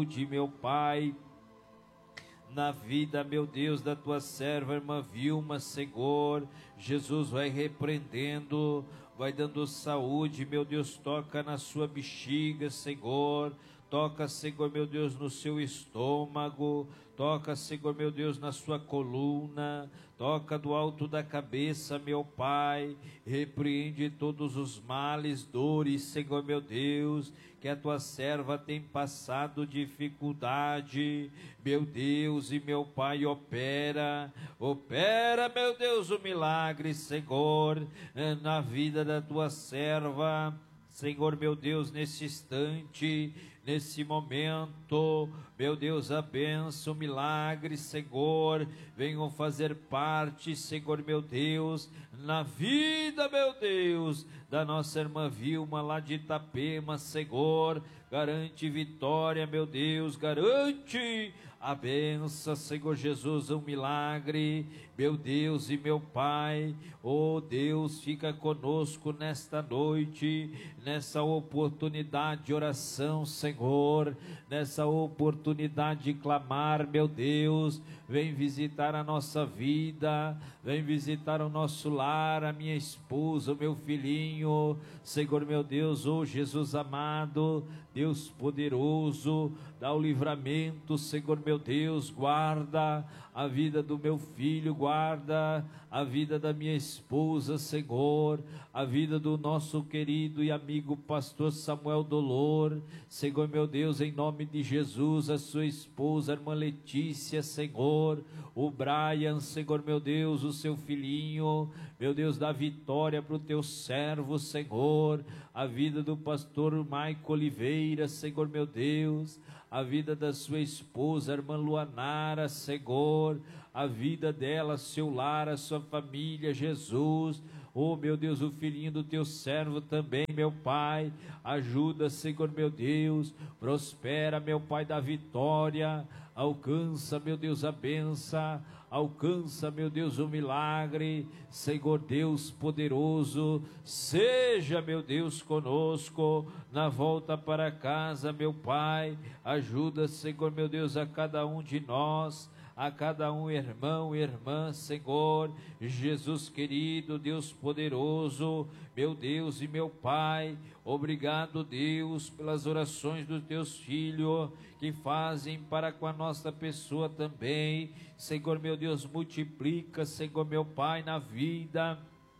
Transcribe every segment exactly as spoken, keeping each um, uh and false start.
de meu Pai, na vida, meu Deus, da tua serva, irmã Vilma, Senhor. Jesus vai repreendendo, vai dando saúde, meu Deus, toca na sua bexiga, Senhor. Toca, Senhor, meu Deus, no seu estômago. Toca, Senhor, meu Deus, na sua coluna. Toca do alto da cabeça, meu Pai. Repreende todos os males, dores, Senhor, meu Deus, que a tua serva tem passado dificuldade. Meu Deus e meu Pai, opera. Opera, meu Deus, o milagre, Senhor, na vida da tua serva. Senhor, meu Deus, nesse instante, nesse momento, meu Deus, a bênção, o milagre, Senhor, venham fazer parte, Senhor, meu Deus, na vida, meu Deus, da nossa irmã Vilma, lá de Itapema, Senhor. Garante vitória, meu Deus, garante a bênção, Senhor Jesus, um milagre, meu Deus e meu Pai. Oh Deus, fica conosco nesta noite, nessa oportunidade de oração, Senhor, nessa oportunidade de clamar, meu Deus. Vem visitar a nossa vida, vem visitar o nosso lar, a minha esposa, o meu filhinho, Senhor, meu Deus, oh Jesus amado, Deus poderoso, dá o livramento, Senhor, meu Deus, guarda a vida do meu filho, guarda a vida da minha esposa, Senhor, a vida do nosso querido e amigo pastor Samuel Dolor, Senhor, meu Deus, em nome de Jesus, a sua esposa, a irmã Letícia, Senhor, o Brian, Senhor, meu Deus, o seu filhinho, meu Deus, dá vitória para o teu servo, Senhor, a vida do pastor Maico Oliveira, Senhor, meu Deus, a vida da sua esposa, a irmã Luanara, Senhor, a vida dela, seu lar, a sua família, Jesus. Oh, meu Deus, o filhinho do teu servo também, meu Pai, ajuda, Senhor, meu Deus, prospera, meu Pai, da vitória, alcança, meu Deus, a benção, alcança, meu Deus, o milagre, Senhor Deus poderoso, seja, meu Deus, conosco, na volta para casa, meu Pai, ajuda, Senhor, meu Deus, a cada um de nós, a cada um irmão e irmã, Senhor, Jesus querido, Deus poderoso, meu Deus e meu Pai, obrigado, Deus, pelas orações dos teus filhos, que fazem para com a nossa pessoa também, Senhor, meu Deus, multiplica, Senhor, meu Pai, na vida,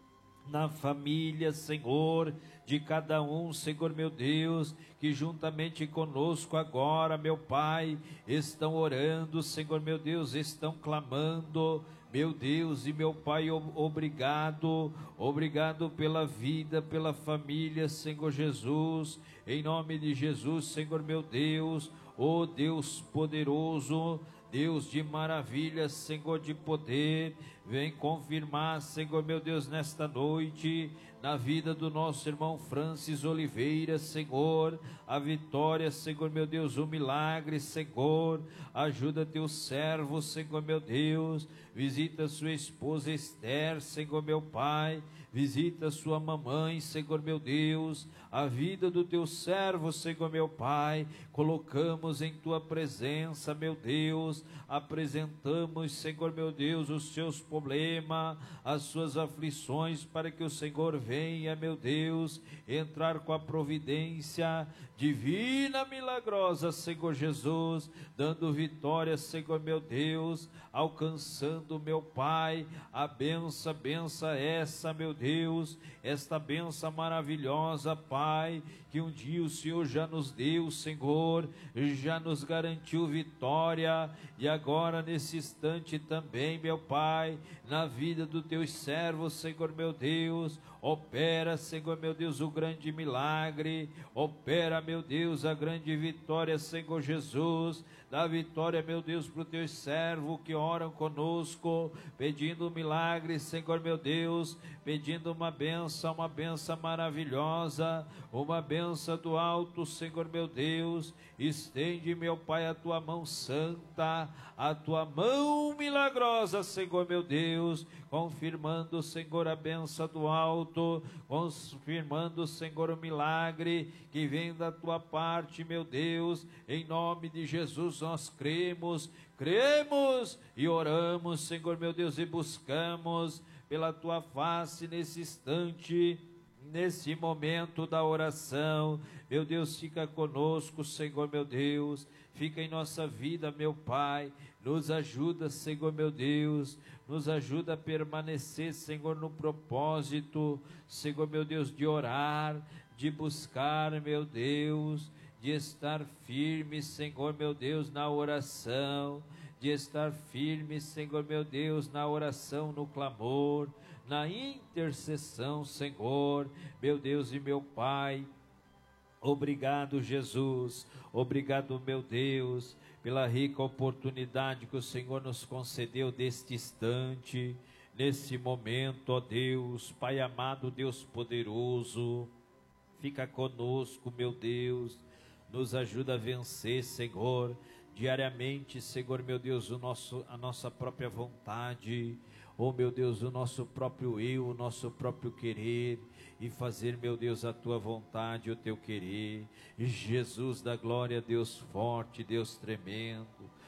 na família, Senhor, de cada um, Senhor, meu Deus, que juntamente conosco agora, meu Pai, estão orando, Senhor, meu Deus, estão clamando, meu Deus e meu Pai, obrigado, obrigado pela vida, pela família, Senhor Jesus, em nome de Jesus, Senhor, meu Deus, ó Deus poderoso, Deus de maravilhas, Senhor de poder, vem confirmar, Senhor, meu Deus, nesta noite, na vida do nosso irmão Francis Oliveira, Senhor, a vitória, Senhor, meu Deus, o milagre, Senhor, ajuda teu servo, Senhor, meu Deus, visita sua esposa Esther, Senhor, meu Pai, visita sua mamãe, Senhor, meu Deus, a vida do teu servo, Senhor, meu Pai, colocamos em tua presença, meu Deus, apresentamos, Senhor, meu Deus, os seus problemas, as suas aflições, para que o Senhor venha, meu Deus, entrar com a providência divina, milagrosa, Senhor Jesus, dando vitória, Senhor, meu Deus, alcançando, meu Pai, a benção, benção essa, meu Deus, esta benção maravilhosa, Pai, que um dia o Senhor já nos deu, Senhor, já nos garantiu vitória, e agora nesse instante também, meu Pai, na vida dos teus servos, Senhor, meu Deus, opera, Senhor, meu Deus, o grande milagre, opera, meu Deus, a grande vitória, Senhor Jesus, dá vitória, meu Deus, para os teus servos que oram conosco, pedindo um milagre, Senhor, meu Deus, pedindo uma benção, uma benção maravilhosa, uma benção do alto, Senhor, meu Deus, estende, meu Pai, a tua mão santa, a tua mão milagrosa, Senhor, meu Deus, confirmando, Senhor, a benção do alto, alto, confirmando, Senhor, o milagre que vem da tua parte, meu Deus. Em nome de Jesus nós cremos, cremos e oramos, Senhor, meu Deus, e buscamos pela tua face nesse instante, nesse momento da oração. Meu Deus, fica conosco, Senhor, meu Deus, fica em nossa vida, meu Pai, nos ajuda, Senhor, meu Deus, nos ajuda a permanecer, Senhor, no propósito, Senhor, meu Deus, de orar, de buscar, meu Deus, de estar firme, Senhor, meu Deus, na oração, de estar firme, Senhor, meu Deus, na oração, no clamor, na intercessão, Senhor, meu Deus e meu Pai. Obrigado, Jesus, obrigado, meu Deus, pela rica oportunidade que o Senhor nos concedeu deste instante, nesse momento, ó Deus, Pai amado, Deus poderoso, fica conosco, meu Deus, nos ajuda a vencer, Senhor, diariamente, Senhor, meu Deus, o nosso, a nossa própria vontade, oh, meu Deus, o nosso próprio eu, o nosso próprio querer, e fazer, meu Deus, a tua vontade, o teu querer. Jesus da glória, Deus forte, Deus tremendo,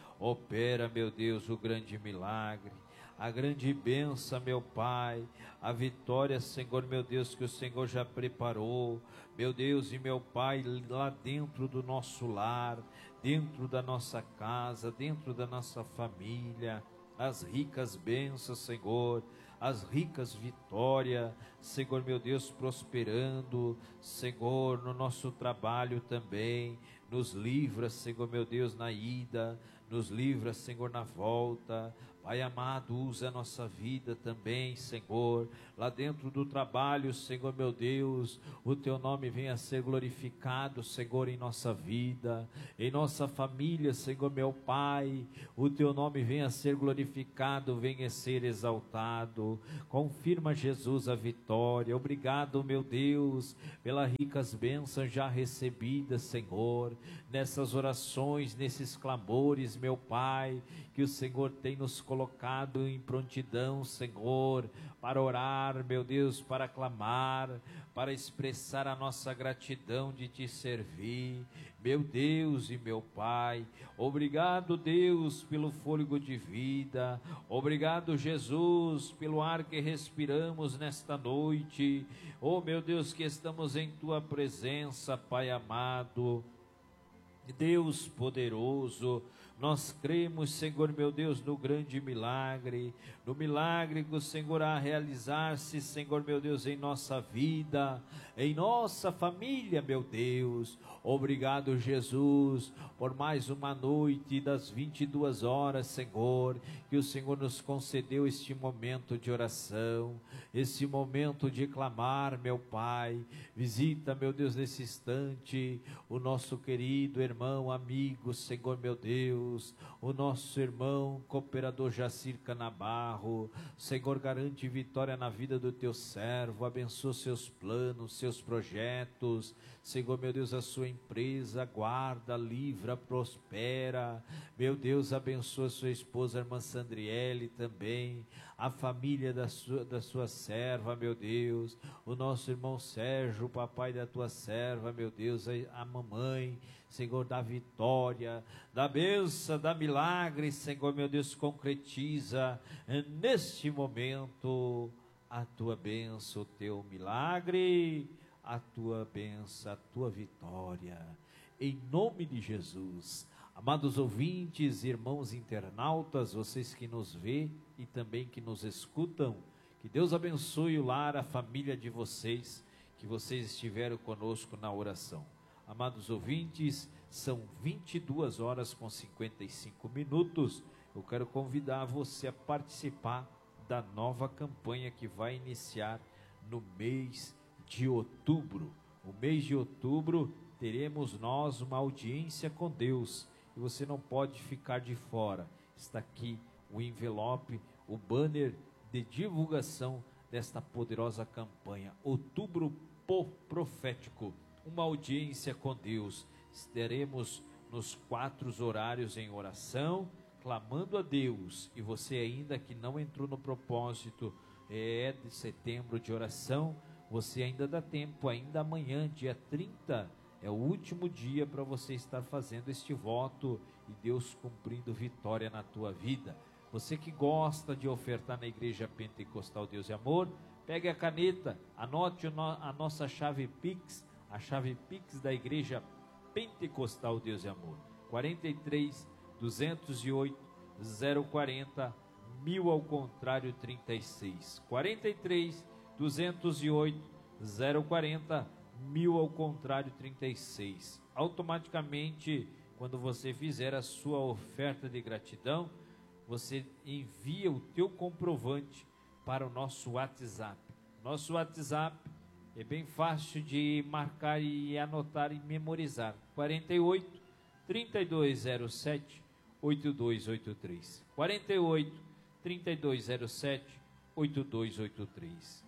opera, meu Deus, o grande milagre, a grande bênção, meu Pai, a vitória, Senhor, meu Deus, que o Senhor já preparou, meu Deus e meu Pai, lá dentro do nosso lar, dentro da nossa casa, dentro da nossa família, as ricas bênçãos, Senhor, as ricas vitórias, Senhor, meu Deus, prosperando, Senhor, no nosso trabalho também, nos livra, Senhor, meu Deus, na ida, nos livra, Senhor, na volta. Pai amado, usa a nossa vida também, Senhor, lá dentro do trabalho, Senhor, meu Deus, o teu nome venha a ser glorificado, Senhor, em nossa vida, em nossa família, Senhor, meu Pai, o teu nome venha a ser glorificado, venha a ser exaltado. Confirma, Jesus, a vitória. Obrigado, meu Deus, pelas ricas bênçãos já recebidas, Senhor, nessas orações, nesses clamores, meu Pai, que o Senhor tem nos colocado em prontidão, Senhor, para orar, meu Deus, para clamar, para expressar a nossa gratidão de te servir, meu Deus e meu Pai. Obrigado, Deus, pelo fôlego de vida, obrigado, Jesus, pelo ar que respiramos nesta noite, oh, meu Deus, que estamos em tua presença, Pai amado, Deus poderoso. Nós cremos, Senhor, meu Deus, no grande milagre, no milagre que o Senhor há a realizar-se, Senhor, meu Deus, em nossa vida, em nossa família, meu Deus. Obrigado, Jesus, por mais uma noite das vinte e duas horas, Senhor, que o Senhor nos concedeu este momento de oração, esse momento de clamar, meu Pai. Visita, meu Deus, nesse instante, o nosso querido irmão, amigo, Senhor, meu Deus, o nosso irmão, cooperador Jacir Canabarro. Senhor, garante vitória na vida do teu servo, abençoa seus planos, seus projetos, Senhor, meu Deus, a sua empresa, guarda, livra, prospera, meu Deus, abençoa sua esposa, irmã Sandriele também, a família da sua, da sua serva, meu Deus, o nosso irmão Sérgio, o papai da tua serva, meu Deus, a, a mamãe, Senhor, da vitória, da bênção, da milagre, Senhor, meu Deus, concretiza neste momento a tua bênção, o teu milagre, a tua bênção, a tua vitória, em nome de Jesus. Amados ouvintes, irmãos internautas, vocês que nos vê e também que nos escutam, que Deus abençoe o lar, a família de vocês, que vocês estiveram conosco na oração. Amados ouvintes, são vinte e duas horas com cinquenta e cinco minutos, eu quero convidar você a participar da nova campanha que vai iniciar no mês de outubro. O mês de outubro teremos nós uma audiência com Deus, e você não pode ficar de fora. Está aqui o envelope, o banner de divulgação desta poderosa campanha, Outubro Profético, uma audiência com Deus. Estaremos nos quatro horários em oração, clamando a Deus, e você ainda que não entrou no propósito é, de setembro de oração, você ainda dá tempo, ainda amanhã, dia trinta, é o último dia para você estar fazendo este voto e Deus cumprindo vitória na tua vida. Você que gosta de ofertar na Igreja Pentecostal Deus e Amor, pegue a caneta, anote a nossa chave Pix, a chave Pix da Igreja Pentecostal Deus e Amor, quarenta e três, duzentos e oito, zero quarenta, mil ao contrário trinta e seis, quarenta e três, duzentos e oito, zero quarenta, mil ao contrário trinta e seis. Automaticamente, quando você fizer a sua oferta de gratidão, você envia o teu comprovante para o nosso WhatsApp. Nosso WhatsApp é bem fácil de marcar e anotar e memorizar. quarenta e oito, trinta e dois zero sete, oito dois oito três. quarenta e oito, trinta e dois zero sete, oito dois oito três.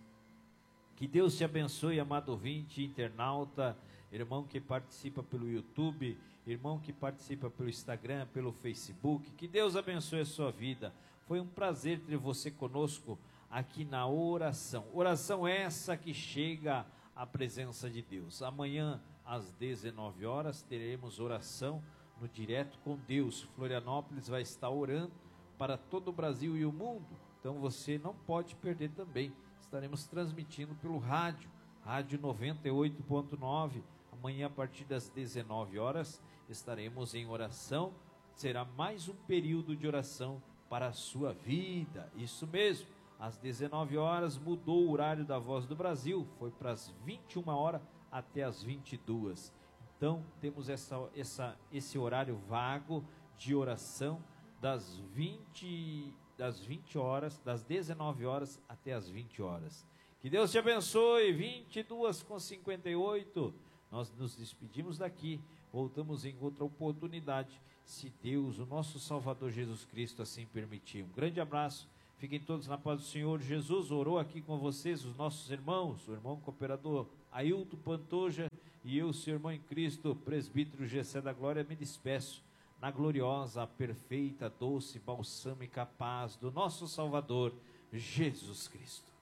Que Deus te abençoe, amado ouvinte, internauta, irmão que participa pelo YouTube, irmão que participa pelo Instagram, pelo Facebook. Que Deus abençoe a sua vida. Foi um prazer ter você conosco aqui na oração. Oração essa que chega à presença de Deus. Amanhã, às dezenove horas, teremos oração no Direto com Deus. Florianópolis vai estar orando para todo o Brasil e o mundo. Então você não pode perder também. Estaremos transmitindo pelo rádio, rádio noventa e oito ponto nove. Amanhã, a partir das dezenove horas, estaremos em oração. Será mais um período de oração para a sua vida. Isso mesmo. Às dezenove horas mudou o horário da Voz do Brasil, foi para as vinte e uma horas até as vinte e duas. Então temos essa, essa, esse horário vago de oração das vinte, das vinte horas, das dezenove horas até as vinte horas. Que Deus te abençoe. Vinte e duas com cinquenta e oito. Nós nos despedimos daqui, voltamos em outra oportunidade, se Deus, o nosso Salvador Jesus Cristo, assim permitir. Um grande abraço. Fiquem todos na paz do Senhor. Jesus orou aqui com vocês, os nossos irmãos, o irmão cooperador Ailton Pantoja e eu, seu irmão em Cristo, presbítero Gessé da Glória, me despeço na gloriosa, perfeita, doce, balsâmica paz do nosso Salvador Jesus Cristo.